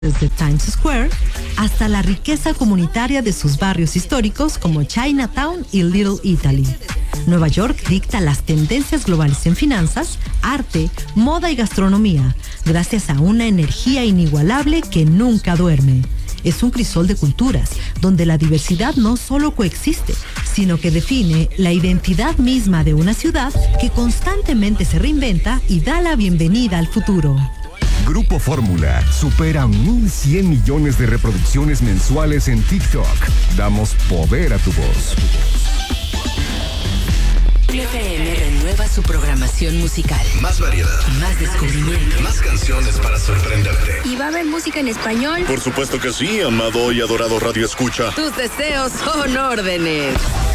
desde Times Square hasta la riqueza comunitaria de sus barrios históricos como Chinatown y Little Italy. Nueva York dicta las tendencias globales en finanzas, arte, moda y gastronomía, gracias a una energía inigualable que nunca duerme. Es un crisol de culturas, donde la diversidad no solo coexiste, sino que define la identidad misma de una ciudad que constantemente se reinventa y da la bienvenida al futuro. Grupo Fórmula supera 1.100 millones de reproducciones mensuales en TikTok. Damos poder a tu voz. FM renueva su programación musical. Más variedad. Más descubrimiento. Más canciones para sorprenderte. ¿Y va a haber música en español? Por supuesto que sí, amado y adorado Radio Escucha. Tus deseos son órdenes.